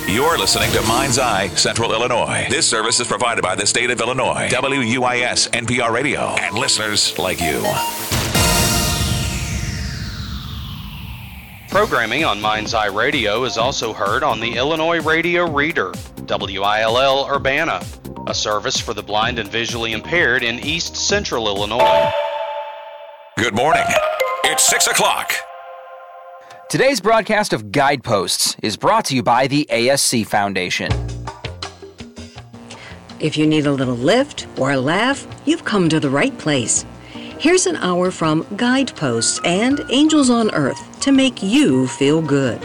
You're listening to Mind's Eye Central Illinois. This service is provided by the state of Illinois, WUIS NPR Radio, and listeners like you. Programming on Mind's Eye Radio is also heard on the Illinois Radio Reader, WILL Urbana, a service for the blind and visually impaired in East Central Illinois. Good morning. It's 6 o'clock. Today's broadcast of Guideposts is brought to you by the ASC Foundation. If you need a little lift or a laugh, you've come to the right place. Here's an hour from Guideposts and Angels on Earth to make you feel good.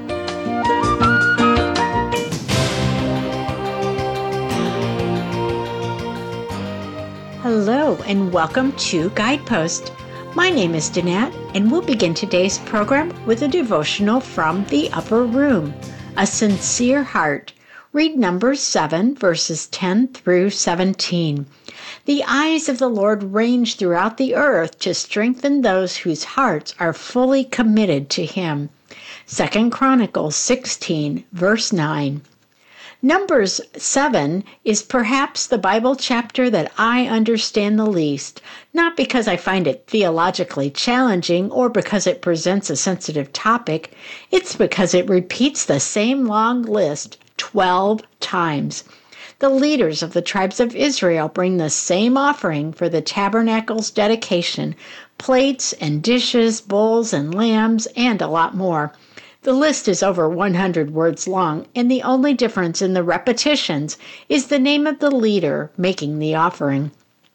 Hello and welcome to Guidepost. My name is Danette, and we'll begin today's program with a devotional from the Upper Room, A Sincere Heart. Read Numbers 7, verses 10 through 17. The eyes of the Lord range throughout the earth to strengthen those whose hearts are fully committed to Him. 2 Chronicles 16, verse 9. Numbers 7 is perhaps the Bible chapter that I understand the least, not because I find it theologically challenging or because it presents a sensitive topic. It's because it repeats the same long list 12 times. The leaders of the tribes of Israel bring the same offering for the tabernacle's dedication: plates and dishes, bowls and lambs, and a lot more. The list is over 100 words long, and the only difference in the repetitions is the name of the leader making the offering.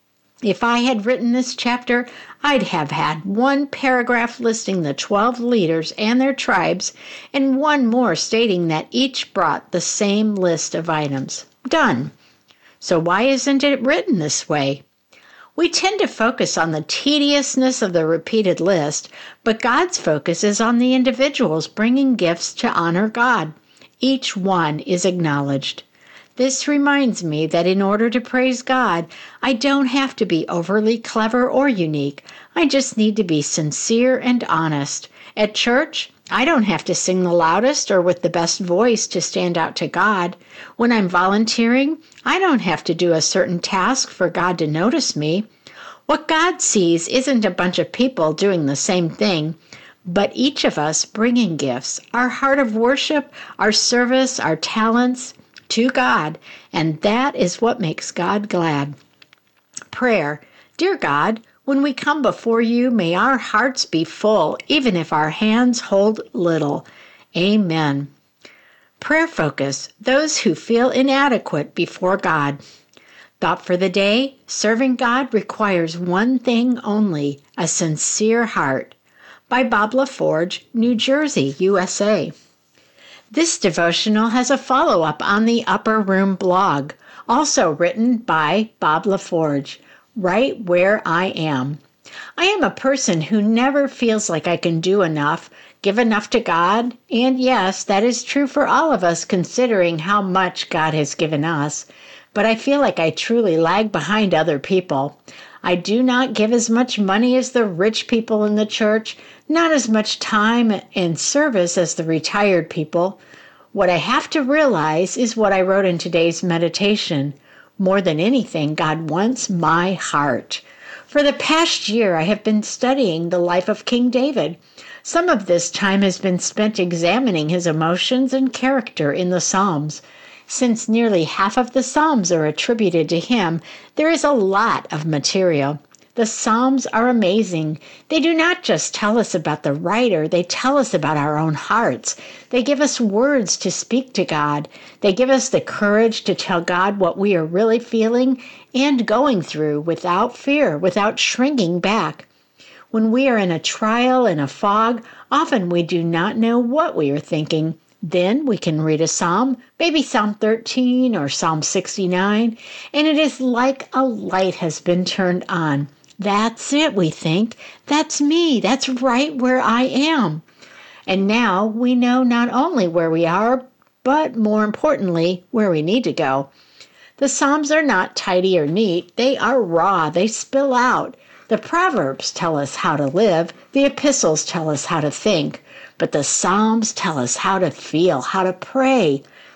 If I had written this chapter, I'd have had one paragraph listing the 12 leaders and their tribes, and one more stating that each brought the same list of items. Done. So why isn't it written this way? We tend to focus on the tediousness of the repeated list, but God's focus is on the individuals bringing gifts to honor God. Each one is acknowledged. This reminds me that in order to praise God, I don't have to be overly clever or unique. I just need to be sincere and honest. At church, I don't have to sing the loudest or with the best voice to stand out to God. When I'm volunteering, I don't have to do a certain task for God to notice me. What God sees isn't a bunch of people doing the same thing, but each of us bringing gifts, our heart of worship, our service, our talents to God, and that is what makes God glad. Prayer. Dear God, when we come before you, may our hearts be full, even if our hands hold little. Amen. Prayer focus. Those who feel inadequate before God. Thought for the day. Serving God requires one thing only: a sincere heart. By Bob LaForge, New Jersey, USA. This devotional has a follow-up on the Upper Room blog, also written by Bob LaForge. Right where I am. I am a person who never feels like I can do enough, give enough to God, and yes, that is true for all of us considering how much God has given us, but I feel like I truly lag behind other people. I do not give as much money as the rich people in the church, not as much time and service as the retired people. What I have to realize is what I wrote in today's meditation. More than anything, God wants my heart. For the past year, I have been studying the life of King David. Some of this time has been spent examining his emotions and character in the Psalms. Since nearly half of the Psalms are attributed to him, there is a lot of material. The Psalms are amazing. They do not just tell us about the writer, they tell us about our own hearts. They give us words to speak to God. They give us the courage to tell God what we are really feeling and going through without fear, without shrinking back. When we are in a trial, in a fog, often we do not know what we are thinking. Then we can read a psalm, maybe Psalm 13 or Psalm 69, and it is like a light has been turned on. That's it, we think. That's me. That's right where I am. And now we know not only where we are, but more importantly, where we need to go. The Psalms are not tidy or neat. They are raw. They spill out. The Proverbs tell us how to live. The epistles tell us how to think. But the Psalms tell us how to feel, how to pray.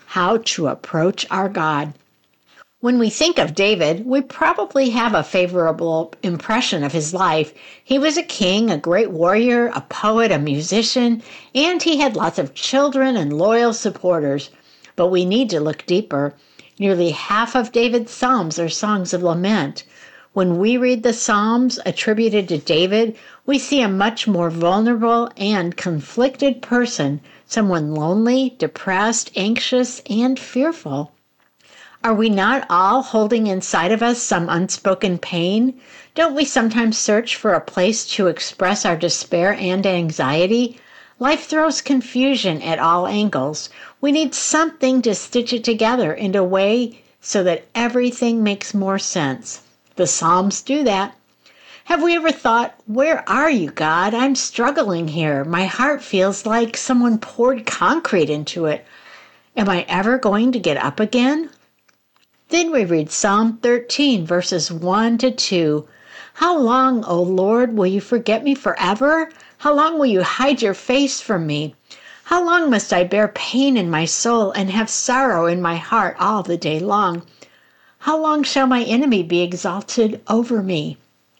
how to approach our God. When we think of David, we probably have a favorable impression of his life. He was a king, a great warrior, a poet, a musician, and he had lots of children and loyal supporters. But we need to look deeper. Nearly half of David's Psalms are songs of lament. When we read the Psalms attributed to David, we see a much more vulnerable and conflicted person, someone lonely, depressed, anxious, and fearful. Are we not all holding inside of us some unspoken pain? Don't we sometimes search for a place to express our despair and anxiety? Life throws confusion at all angles. We need something to stitch it together in a way so that everything makes more sense. The Psalms do that. Have we ever thought, where are you, God? I'm struggling here. My heart feels like someone poured concrete into it. Am I ever going to get up again? Then we read Psalm 13, verses 1 to 2. How long, O Lord, will you forget me forever? How long will you hide your face from me? How long must I bear pain in my soul and have sorrow in my heart all the day long? How long shall my enemy be exalted over me?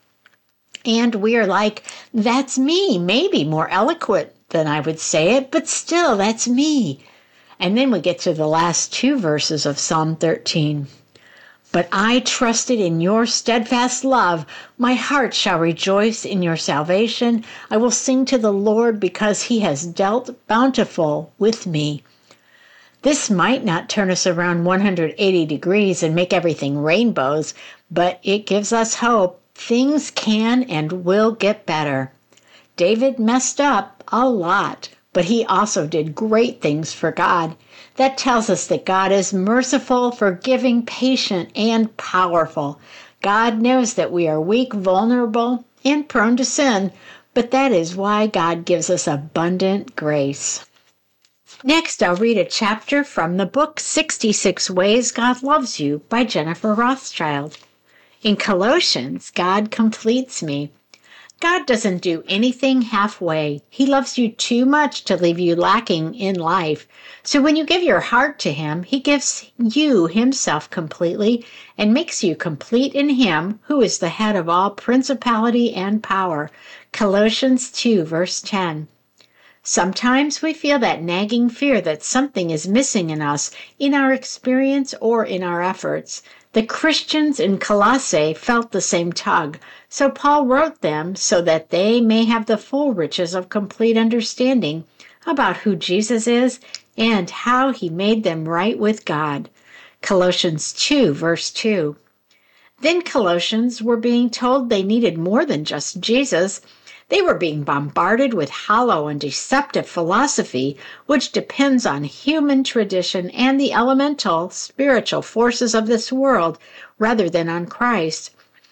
And we are like, that's me, maybe more eloquent than I would say it, but still, that's me. And then we get to the last two verses of Psalm 13. But I trusted in your steadfast love. My heart shall rejoice in your salvation. I will sing to the Lord because he has dealt bountiful with me. This might not turn us around 180 degrees and make everything rainbows, but it gives us hope. Things can and will get better. David messed up a lot, but he also did great things for God. That tells us that God is merciful, forgiving, patient, and powerful. God knows that we are weak, vulnerable, and prone to sin, but that is why God gives us abundant grace. Next, I'll read a chapter from the book 66 Ways God Loves You by Jennifer Rothschild. In Colossians, God completes me. God doesn't do anything halfway. He loves you too much to leave you lacking in life. So when you give your heart to him, he gives you himself completely and makes you complete in him who is the head of all principality and power. Colossians 2, verse 10. Sometimes we feel that nagging fear that something is missing in us, in our experience or in our efforts. The Christians in Colossae felt the same tug, so Paul wrote them so that they may have the full riches of complete understanding about who Jesus is and how he made them right with God. Colossians 2, verse 2. Then Colossians were being told they needed more than just Jesus. They were being bombarded with hollow and deceptive philosophy, which depends on human tradition and the elemental spiritual forces of this world rather than on Christ.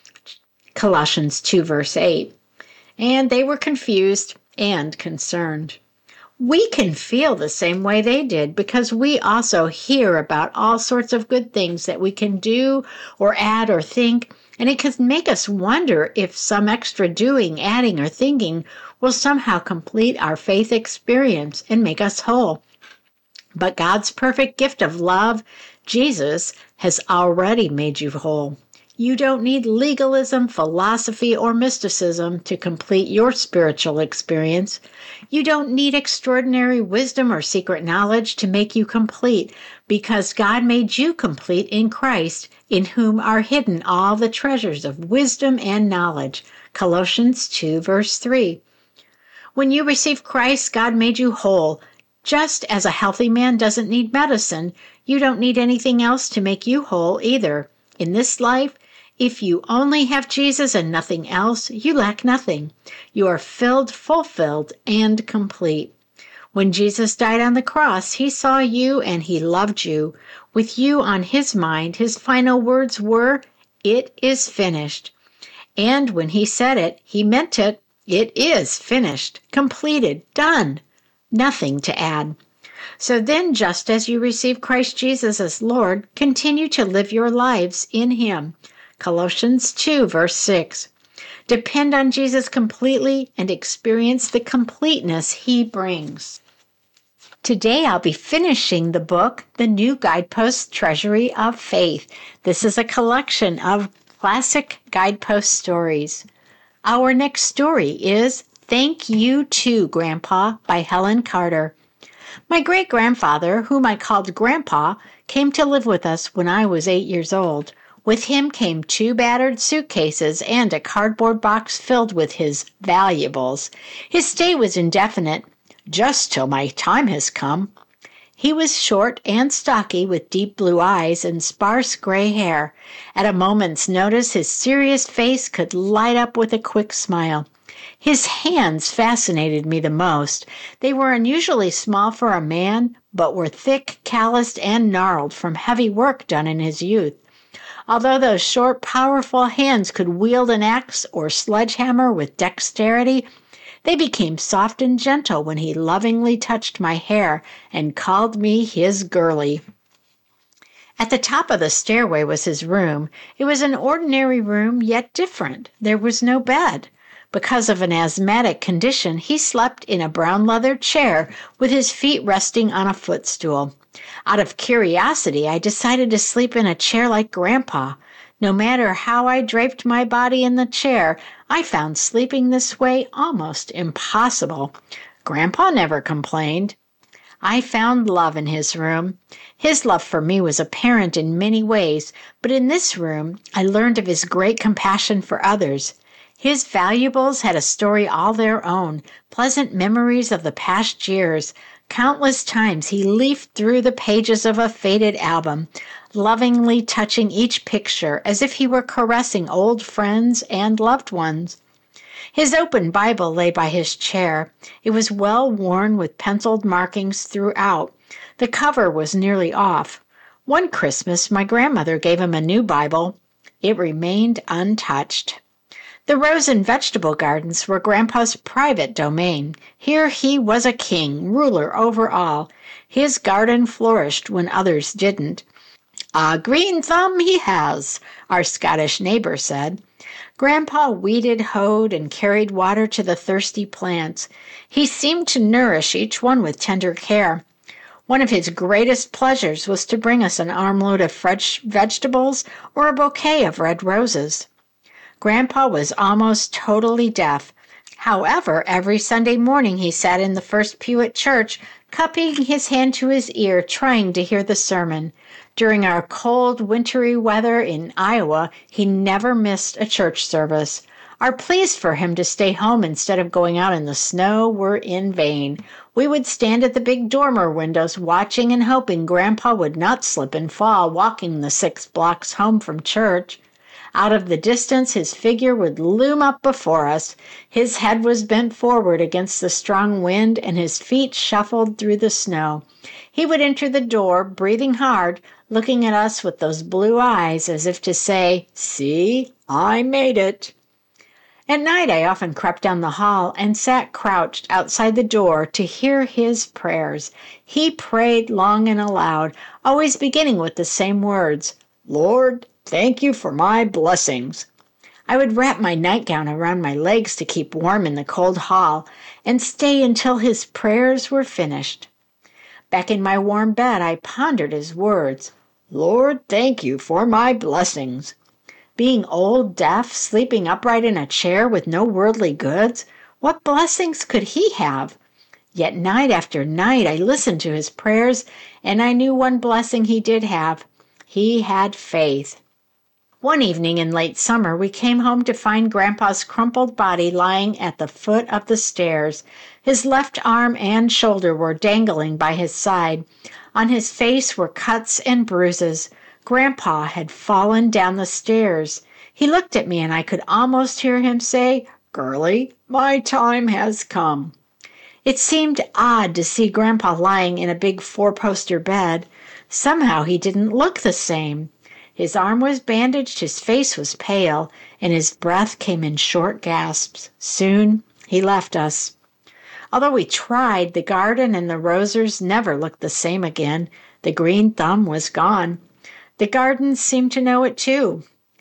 Colossians 2, verse 8. And they were confused and concerned. We can feel the same way they did because we also hear about all sorts of good things that we can do or add or think, and it can make us wonder if some extra doing, adding, or thinking will somehow complete our faith experience and make us whole. But God's perfect gift of love, Jesus, has already made you whole. You don't need legalism, philosophy, or mysticism to complete your spiritual experience. You don't need extraordinary wisdom or secret knowledge to make you complete, because God made you complete in Christ, in whom are hidden all the treasures of wisdom and knowledge. Colossians 2, verse 3. When you receive Christ, God made you whole. Just as a healthy man doesn't need medicine, you don't need anything else to make you whole either. In this life, if you only have Jesus and nothing else, you lack nothing. You are filled, fulfilled, and complete. When Jesus died on the cross, he saw you and he loved you. With you on his mind, his final words were, "It is finished." And when he said it, he meant it. It is finished, completed, done. Nothing to add. So then, just as you receive Christ Jesus as Lord, continue to live your lives in him. Colossians 2, verse 6. Depend on Jesus completely and experience the completeness he brings. Today I'll be finishing the book, The New Guidepost Treasury of Faith. This is a collection of classic guidepost stories. Our next story is Thank You Too, Grandpa by Helen Carter. My great-grandfather, whom I called Grandpa, came to live with us when I was 8 years old. With him came 2 battered suitcases and a cardboard box filled with his valuables. His stay was indefinite, just till my time has come. He was short and stocky with deep blue eyes and sparse gray hair. At a moment's notice, his serious face could light up with a quick smile. His hands fascinated me the most. They were unusually small for a man, but were thick, calloused, and gnarled from heavy work done in his youth. Although those short, powerful hands could wield an axe or sledgehammer with dexterity, they became soft and gentle when he lovingly touched my hair and called me his girlie. At the top of the stairway was his room. It was an ordinary room, yet different. There was no bed. Because of an asthmatic condition, he slept in a brown leather chair with his feet resting on a footstool. Out of curiosity, I decided to sleep in a chair like Grandpa. No matter how I draped my body in the chair, I found sleeping this way almost impossible. Grandpa never complained. I found love in his room. His love for me was apparent in many ways, but in this room I learned of his great compassion for others. His valuables had a story all their own, pleasant memories of the past years. Countless times he leafed through the pages of a faded album, lovingly touching each picture as if he were caressing old friends and loved ones. His open Bible lay by his chair. It was well worn with penciled markings throughout. The cover was nearly off. One Christmas, my grandmother gave him a new Bible. It remained untouched. The rose and vegetable gardens were Grandpa's private domain. Here he was a king, ruler over all. His garden flourished when others didn't. "A green thumb he has," our Scottish neighbor said. Grandpa weeded, hoed, and carried water to the thirsty plants. He seemed to nourish each one with tender care. One of his greatest pleasures was to bring us an armload of fresh vegetables or a bouquet of red roses. Grandpa was almost totally deaf. However, every Sunday morning he sat in the first pew at church, cupping his hand to his ear, trying to hear the sermon. During our cold, wintry weather in Iowa, he never missed a church service. Our pleas for him to stay home instead of going out in the snow were in vain. We would stand at the big dormer windows, watching and hoping Grandpa would not slip and fall walking the 6 blocks home from church. Out of the distance, his figure would loom up before us. His head was bent forward against the strong wind, and his feet shuffled through the snow. He would enter the door, breathing hard, looking at us with those blue eyes as if to say, "See, I made it." At night, I often crept down the hall and sat crouched outside the door to hear his prayers. He prayed long and aloud, always beginning with the same words, "Lord, thank you for my blessings." I would wrap my nightgown around my legs to keep warm in the cold hall and stay until his prayers were finished. Back in my warm bed, I pondered his words, "Lord, thank you for my blessings." Being old, deaf, sleeping upright in a chair with no worldly goods, what blessings could he have? Yet night after night I listened to his prayers, and I knew one blessing he did have. He had faith. One evening in late summer, we came home to find Grandpa's crumpled body lying at the foot of the stairs. His left arm and shoulder were dangling by his side. On his face were cuts and bruises. Grandpa had fallen down the stairs. He looked at me, and I could almost hear him say, "Girlie, my time has come." It seemed odd to see Grandpa lying in a big 4-poster bed. Somehow he didn't look the same. His arm was bandaged, his face was pale, and his breath came in short gasps. Soon he left us. Although we tried, the garden and the roses never looked the same again. The green thumb was gone. The gardens seemed to know it too.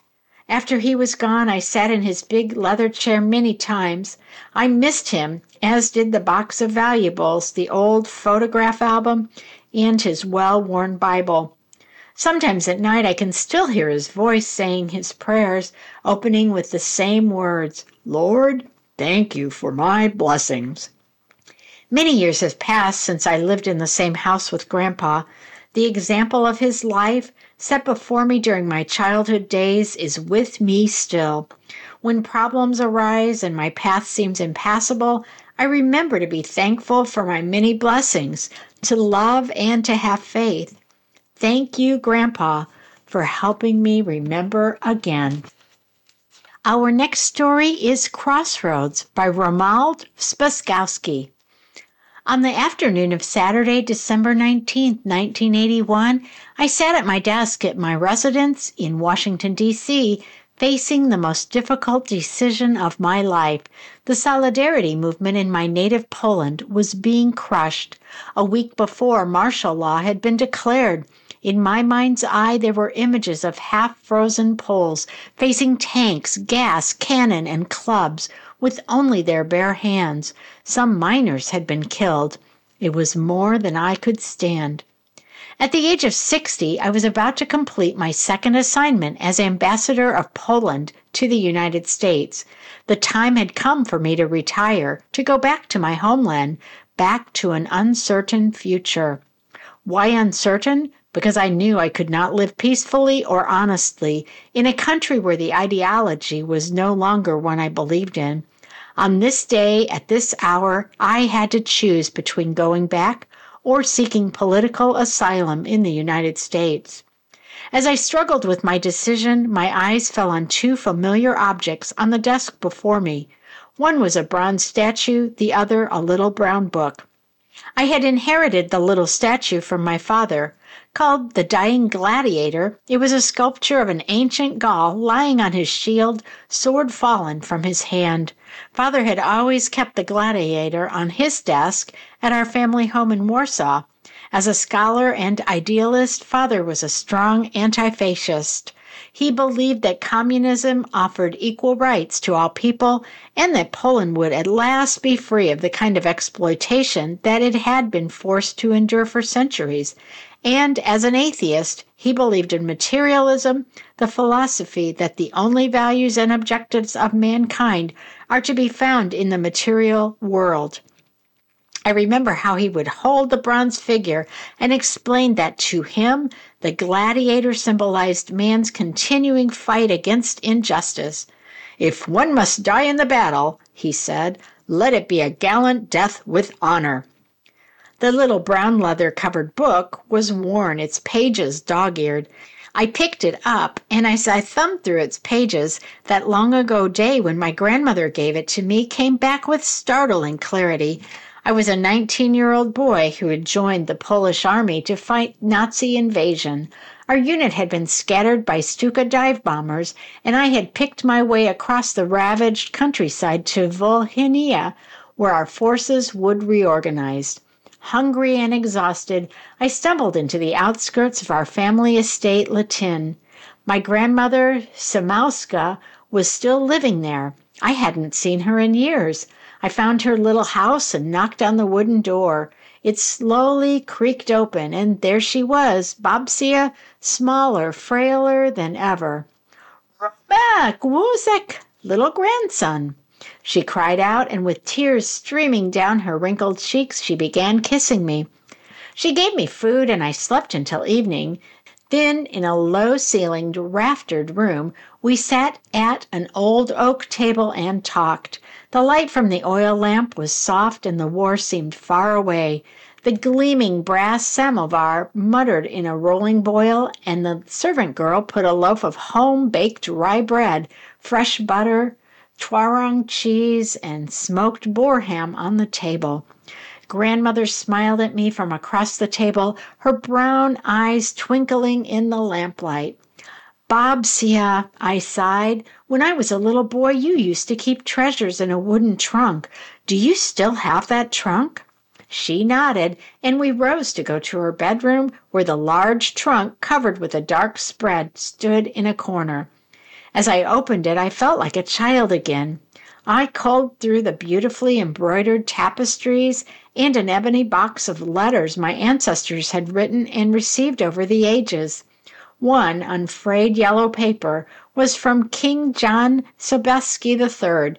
After he was gone, I sat in his big leather chair many times. I missed him, as did the box of valuables, the old photograph album, and his well-worn Bible. Sometimes at night I can still hear his voice saying his prayers, opening with the same words, "Lord, thank you for my blessings." Many years have passed since I lived in the same house with Grandpa. The example of his life, set before me during my childhood days, is with me still. When problems arise and my path seems impassable, I remember to be thankful for my many blessings, to love and to have faith. Thank you, Grandpa, for helping me remember again. Our next story is Crossroads by Romuald Spaskowski. On the afternoon of Saturday, December 19, 1981, I sat at my desk at my residence in Washington, D.C., facing the most difficult decision of my life. The Solidarity movement in my native Poland was being crushed. A week before, martial law had been declared. In my mind's eye, there were images of half-frozen Poles facing tanks, gas, cannon, and clubs with only their bare hands. Some miners had been killed. It was more than I could stand. At the age of 60, I was about to complete my second assignment as ambassador of Poland to the United States. The time had come for me to retire, to go back to my homeland, back to an uncertain future. Why uncertain? Because I knew I could not live peacefully or honestly in a country where the ideology was no longer one I believed in. On this day, at this hour, I had to choose between going back or seeking political asylum in the United States. As I struggled with my decision, my eyes fell on two familiar objects on the desk before me. One was a bronze statue, the other a little brown book. I had inherited the little statue from my father. Called The Dying Gladiator, it was a sculpture of an ancient Gaul lying on his shield, sword fallen from his hand. Father had always kept the gladiator on his desk at our family home in Warsaw. As a scholar and idealist, Father was a strong anti-fascist. He believed that communism offered equal rights to all people and that Poland would at last be free of the kind of exploitation that it had been forced to endure for centuries. And as an atheist, he believed in materialism, the philosophy that the only values and objectives of mankind are to be found in the material world. I remember how he would hold the bronze figure and explain that to him, the gladiator symbolized man's continuing fight against injustice. "If one must die in the battle," he said, "let it be a gallant death with honor." The little brown leather-covered book was worn, its pages dog-eared. I picked it up, and as I thumbed through its pages, that long-ago day when my grandmother gave it to me came back with startling clarity. I was a 19-year-old boy who had joined the Polish army to fight Nazi invasion. Our unit had been scattered by Stuka dive bombers, and I had picked my way across the ravaged countryside to Volhynia, where our forces would reorganize. Hungry and exhausted, I stumbled into the outskirts of our family estate, Latin. My grandmother, Samauska, was still living there. I hadn't seen her in years. I found her little house and knocked on the wooden door. It slowly creaked open, and there she was, Babcia, smaller, frailer than ever. "Romek, Wózek, little grandson," she cried out, and with tears streaming down her wrinkled cheeks, she began kissing me. She gave me food, and I slept until evening. Then, in a low-ceilinged, raftered room, we sat at an old oak table and talked. The light from the oil lamp was soft, and the war seemed far away. The gleaming brass samovar muttered in a rolling boil, and the servant girl put a loaf of home-baked rye bread, fresh butter, Twarong cheese, and smoked boar ham on the table. Grandmother smiled at me from across the table, her brown eyes twinkling in the lamplight. "Babcia," I sighed, "when I was a little boy, you used to keep treasures in a wooden trunk. Do you still have that trunk?" She nodded, and we rose to go to her bedroom, where the large trunk, covered with a dark spread, stood in a corner. As I opened it, I felt like a child again. I culled through the beautifully embroidered tapestries and an ebony box of letters my ancestors had written and received over the ages. One, on frayed yellow paper, was from King John Sobieski III,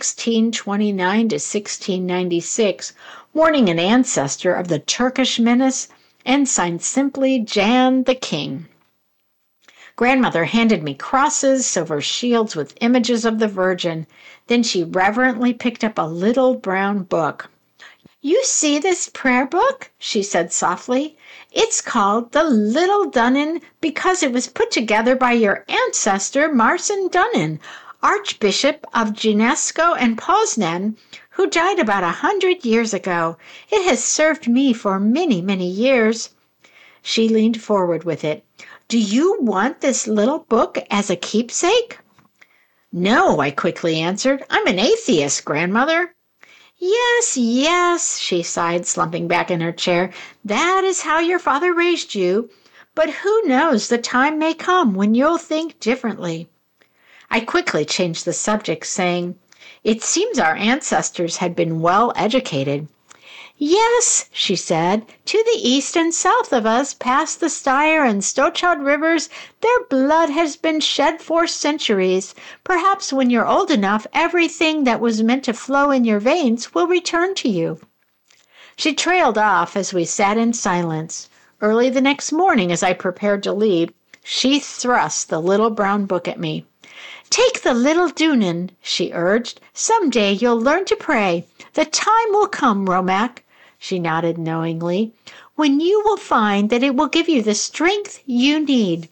1629 to 1696, warning an ancestor of the Turkish menace, and signed simply Jan the King. Grandmother handed me crosses, silver shields with images of the Virgin. Then she reverently picked up a little brown book. "You see this prayer book?" she said softly. "It's called the Little Dunnen because it was put together by your ancestor Marcin Dunnen, Archbishop of Gniezno and Poznan, who died about 100 years ago. It has served me for many, many years." She leaned forward with it. "Do you want this little book as a keepsake?" "No," I quickly answered. "I'm an atheist, Grandmother." "Yes, yes," she sighed, slumping back in her chair. "That is how your father raised you. But who knows, the time may come when you'll think differently." I quickly changed the subject, saying, "It seems our ancestors had been well educated." "Yes," she said, "to the east and south of us, past the Styr and Stochod rivers, their blood has been shed for centuries. Perhaps when you're old enough, everything that was meant to flow in your veins will return to you." She trailed off as we sat in silence. Early the next morning, as I prepared to leave, she thrust the little brown book at me. "Take the little Dunnen," she urged. "Someday you'll learn to pray. The time will come, Romac," she nodded knowingly, "when you will find that it will give you the strength you need.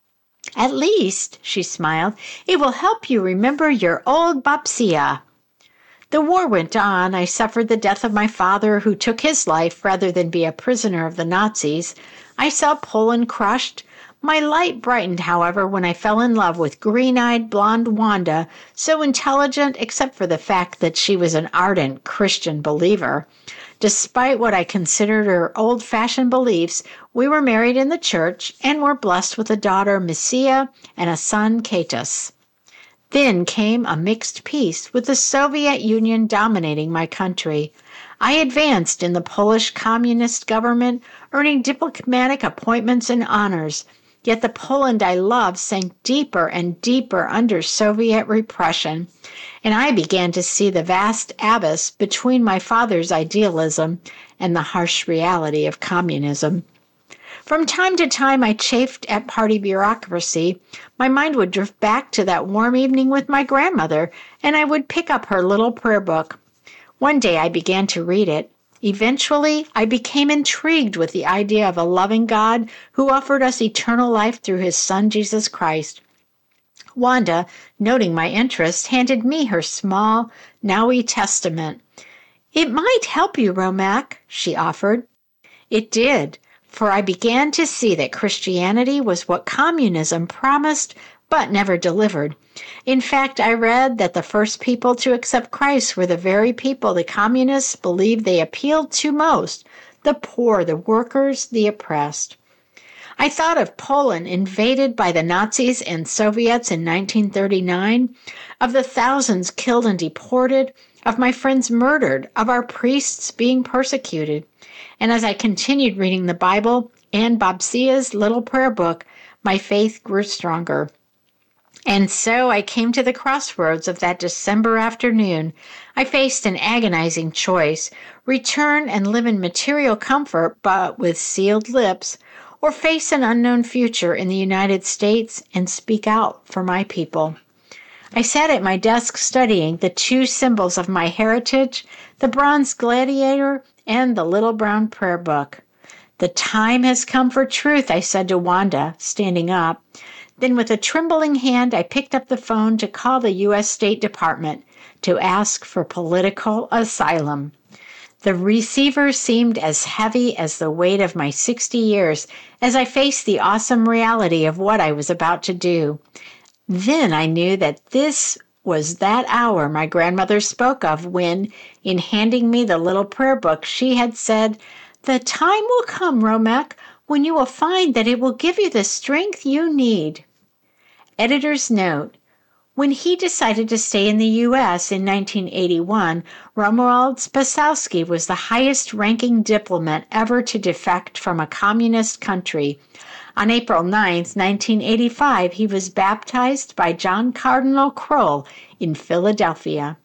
At least," she smiled, "it will help you remember your old Bapsia." The war went on. I suffered the death of my father, who took his life rather than be a prisoner of the Nazis. I saw Poland crushed. My light brightened, however, when I fell in love with green-eyed blonde Wanda, so intelligent except for the fact that she was an ardent Christian believer. Despite what I considered her old-fashioned beliefs, we were married in the church and were blessed with a daughter, Missia, and a son, Katus. Then came a mixed peace, with the Soviet Union dominating my country. I advanced in the Polish communist government, earning diplomatic appointments and honors. Yet the Poland I loved sank deeper and deeper under Soviet repression, and I began to see the vast abyss between my father's idealism and the harsh reality of communism. From time to time, I chafed at party bureaucracy. My mind would drift back to that warm evening with my grandmother, and I would pick up her little prayer book. One day I began to read it. Eventually, I became intrigued with the idea of a loving God who offered us eternal life through his Son, Jesus Christ. Wanda, noting my interest, handed me her small Naui Testament. "It might help you, Romac," she offered. It did, for I began to see that Christianity was what communism promised but never delivered. In fact, I read that the first people to accept Christ were the very people the communists believed they appealed to most: the poor, the workers, the oppressed. I thought of Poland invaded by the Nazis and Soviets in 1939, of the thousands killed and deported, of my friends murdered, of our priests being persecuted. And as I continued reading the Bible and Bapsia's little prayer book, my faith grew stronger. And so I came to the crossroads of that December afternoon. I faced an agonizing choice: return and live in material comfort but with sealed lips, or face an unknown future in the United States and speak out for my people. I sat at my desk studying the two symbols of my heritage, the bronze gladiator and the little brown prayer book. "The time has come for truth," I said to Wanda, standing up. Then with a trembling hand, I picked up the phone to call the U.S. State Department to ask for political asylum. The receiver seemed as heavy as the weight of my 60 years as I faced the awesome reality of what I was about to do. Then I knew that this was that hour my grandmother spoke of when, in handing me the little prayer book, she had said, "The time will come, Romac, when you will find that it will give you the strength you need." Editor's note: When he decided to stay in the U.S. in 1981, Romuald Spasowski was the highest-ranking diplomat ever to defect from a communist country. On April 9, 1985, he was baptized by John Cardinal Kroll in Philadelphia.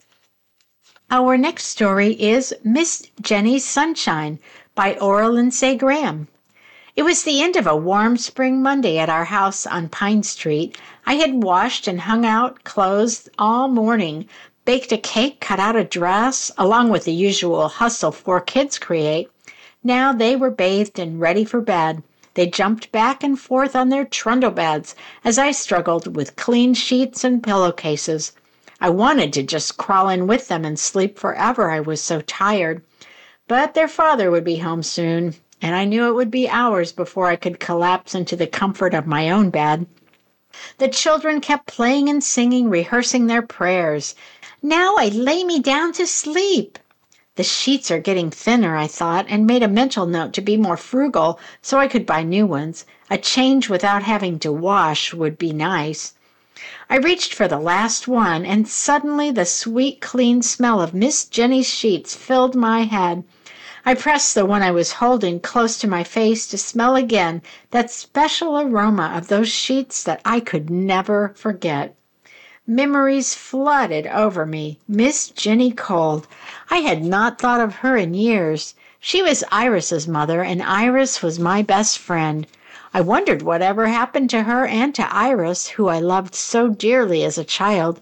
Our next story is Miss Jenny's Sunshine by Ora Lindsay Graham. It was the end of a warm spring Monday at our house on Pine Street. I had washed and hung out clothes all morning, baked a cake, cut out a dress, along with the usual hustle 4 kids create. Now they were bathed and ready for bed. They jumped back and forth on their trundle beds as I struggled with clean sheets and pillowcases. I wanted to just crawl in with them and sleep forever. I was so tired. But their father would be home soon, and I knew it would be hours before I could collapse into the comfort of my own bed. The children kept playing and singing, rehearsing their prayers. Now I lay me down to sleep. The sheets are getting thinner, I thought, and made a mental note to be more frugal so I could buy new ones. A change without having to wash would be nice. I reached for the last one, and suddenly the sweet, clean smell of Miss Jenny's sheets filled my head. I pressed the one I was holding close to my face to smell again that special aroma of those sheets that I could never forget. Memories flooded over me. Miss Jenny Cold. I had not thought of her in years. She was Iris's mother, and Iris was my best friend. I wondered whatever happened to her and to Iris, who I loved so dearly as a child.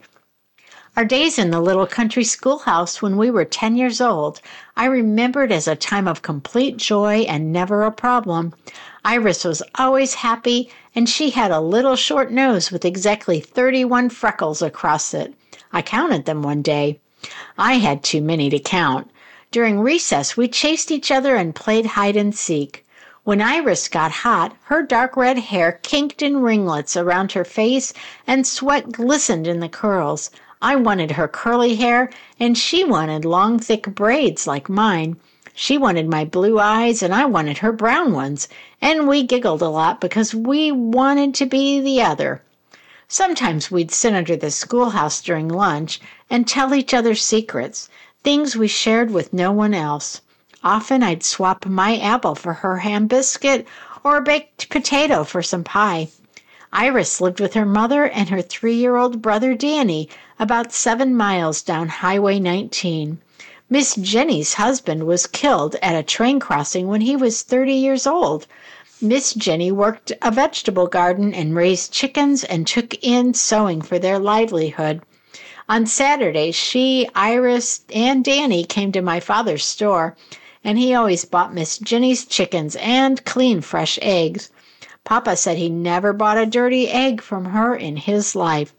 Our days in the little country schoolhouse when we were 10 years old, I remembered as a time of complete joy and never a problem. Iris was always happy, and she had a little short nose with exactly 31 freckles across it. I counted them one day. I had too many to count. During recess, we chased each other and played hide and seek. When Iris got hot, her dark red hair kinked in ringlets around her face, and sweat glistened in the curls. I wanted her curly hair, and she wanted long, thick braids like mine. She wanted my blue eyes, and I wanted her brown ones, and we giggled a lot because we wanted to be the other. Sometimes we'd sit under the schoolhouse during lunch and tell each other secrets, things we shared with no one else. Often I'd swap my apple for her ham biscuit or a baked potato for some pie. Iris lived with her mother and her 3-year-old brother Danny about 7 miles down Highway 19. Miss Jenny's husband was killed at a train crossing when he was 30 years old. Miss Jenny worked a vegetable garden and raised chickens and took in sewing for their livelihood. On Saturdays, she, Iris, and Danny came to my father's store, and he always bought Miss Jenny's chickens and clean, fresh eggs. Papa said he never bought a dirty egg from her in his life.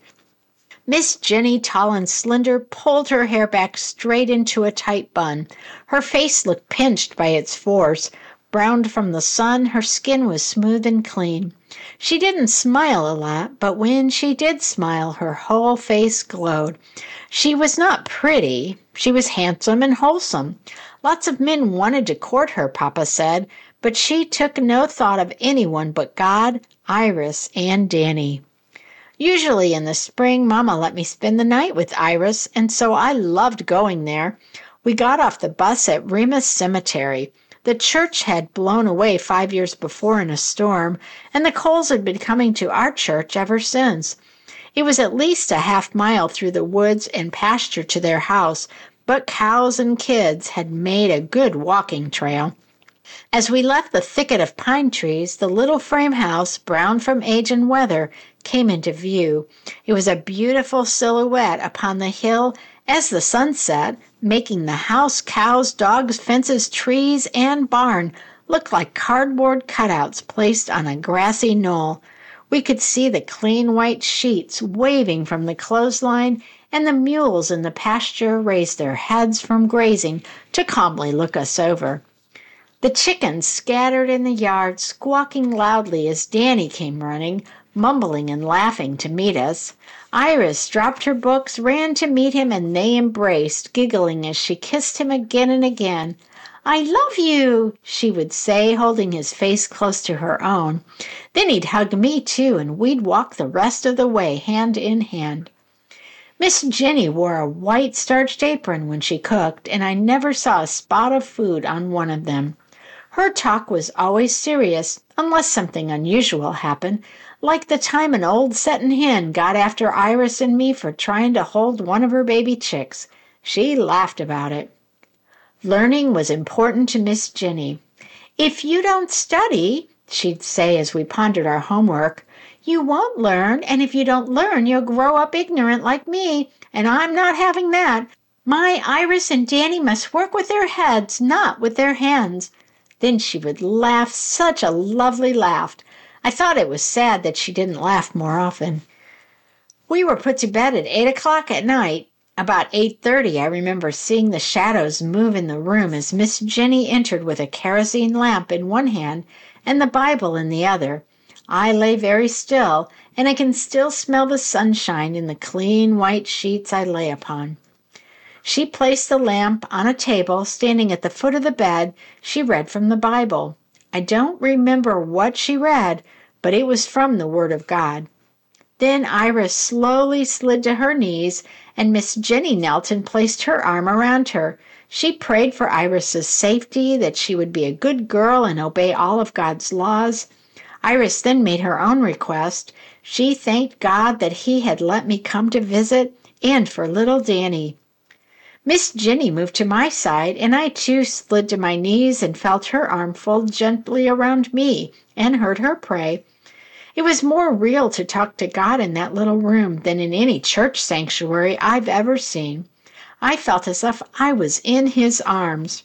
Miss Jenny, tall and slender, pulled her hair back straight into a tight bun. Her face looked pinched by its force. Browned from the sun, her skin was smooth and clean. She didn't smile a lot, but when she did smile, her whole face glowed. She was not pretty. She was handsome and wholesome. Lots of men wanted to court her, Papa said, but she took no thought of anyone but God, Iris, and Danny. Usually in the spring, Mama let me spend the night with Iris, and so I loved going there. We got off the bus at Remus Cemetery. The church had blown away 5 years before in a storm, and the Coles had been coming to our church ever since. It was at least a half-mile through the woods and pasture to their house, but cows and kids had made a good walking trail. As we left the thicket of pine trees, the little frame house, brown from age and weather, came into view. It was a beautiful silhouette upon the hill as the sun set, making the house, cows, dogs, fences, trees, and barn look like cardboard cutouts placed on a grassy knoll. We could see the clean white sheets waving from the clothesline, and the mules in the pasture raised their heads from grazing to calmly look us over. The chickens scattered in the yard, squawking loudly as Danny came running, mumbling and laughing to meet us. Iris dropped her books, ran to meet him, and they embraced, giggling as she kissed him again and again. "I love you," she would say, holding his face close to her own. Then he'd hug me, too, and we'd walk the rest of the way hand in hand. Miss Jenny wore a white starched apron when she cooked, and I never saw a spot of food on one of them. Her talk was always serious, unless something unusual happened, like the time an old settin' hen got after Iris and me for trying to hold one of her baby chicks. She laughed about it. Learning was important to Miss Jenny. "If you don't study," she'd say as we pondered our homework, "you won't learn, and if you don't learn, you'll grow up ignorant like me, and I'm not having that. My Iris and Danny must work with their heads, not with their hands." Then she would laugh such a lovely laugh. I thought it was sad that she didn't laugh more often. We were put to bed at 8 o'clock at night. About 8:30, I remember seeing the shadows move in the room as Miss Jenny entered with a kerosene lamp in one hand and the Bible in the other. I lay very still, and I can still smell the sunshine in the clean white sheets I lay upon. She placed the lamp on a table standing at the foot of the bed. She read from the Bible. I don't remember what she read, but it was from the Word of God. Then Iris slowly slid to her knees, and Miss Jenny knelt and placed her arm around her. She prayed for Iris's safety, that she would be a good girl and obey all of God's laws. Iris then made her own request. She thanked God that He had let me come to visit, and for little Danny. Miss Jenny moved to my side, and I too slid to my knees and felt her arm fold gently around me and heard her pray. It was more real to talk to God in that little room than in any church sanctuary I've ever seen. I felt as if I was in His arms.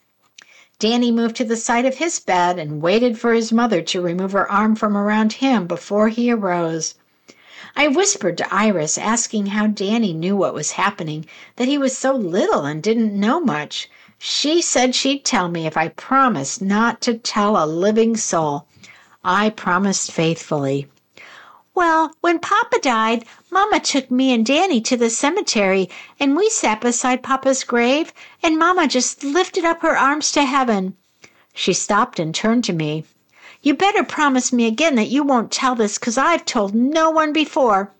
Danny moved to the side of his bed and waited for his mother to remove her arm from around him before he arose. I whispered to Iris, asking how Danny knew what was happening, that he was so little and didn't know much. She said she'd tell me if I promised not to tell a living soul. I promised faithfully. "Well, when Papa died, Mama took me and Danny to the cemetery, and we sat beside Papa's grave, and Mama just lifted up her arms to heaven." She stopped and turned to me. "You better promise me again that you won't tell this, 'cause I've told no one before."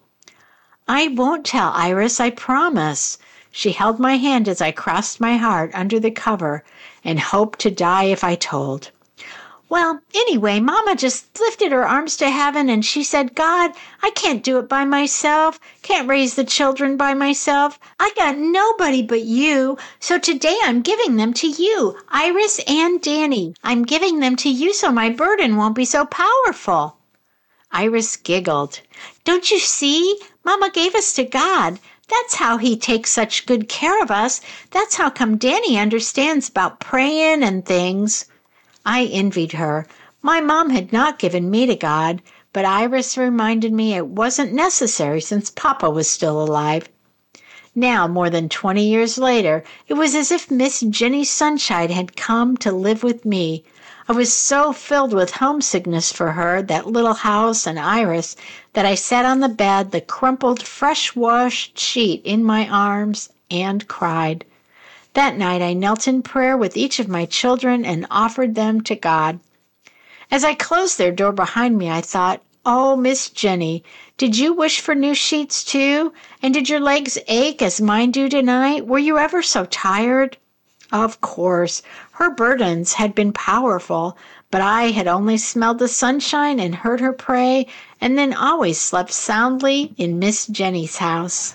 "I won't tell, Iris, I promise." She held my hand as I crossed my heart under the cover and hoped to die if I told. "Well, anyway, Mama just lifted her arms to heaven, and she said, 'God, I can't do it by myself, can't raise the children by myself. I got nobody but you, so today I'm giving them to you, Iris and Danny. I'm giving them to you so my burden won't be so powerful.'" Iris giggled. "Don't you see? Mama gave us to God. That's how He takes such good care of us. That's how come Danny understands about praying and things." I envied her. My mom had not given me to God, but Iris reminded me it wasn't necessary since Papa was still alive. Now, more than 20 years later, it was as if Miss Jenny Sunshine had come to live with me. I was so filled with homesickness for her, that little house, and Iris, that I sat on the bed, the crumpled, fresh-washed sheet in my arms, and cried. That night I knelt in prayer with each of my children and offered them to God. As I closed their door behind me, I thought, "Oh, Miss Jenny, did you wish for new sheets too? And did your legs ache as mine do tonight? Were you ever so tired?" Of course, her burdens had been powerful, but I had only smelled the sunshine and heard her pray, and then always slept soundly in Miss Jenny's house.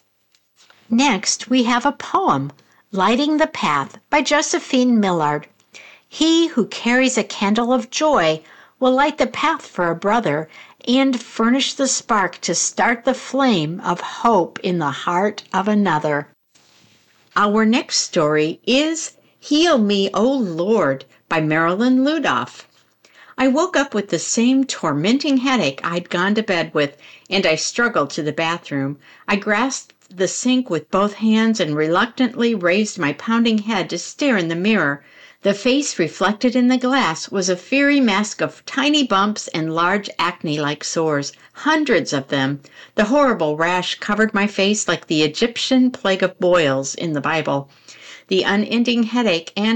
Next, we have a poem, Lighting the Path by Josephine Millard. He who carries a candle of joy will light the path for a brother and furnish the spark to start the flame of hope in the heart of another. Our next story is Heal Me, O Lord by Marilyn Ludoff. I woke up with the same tormenting headache I'd gone to bed with, and I struggled to the bathroom. I grasped the sink with both hands and reluctantly raised my pounding head to stare in the mirror. The face reflected in the glass was a fiery mask of tiny bumps and large acne-like sores, hundreds of them. The horrible rash covered my face like the Egyptian plague of boils in the Bible. The unending headache and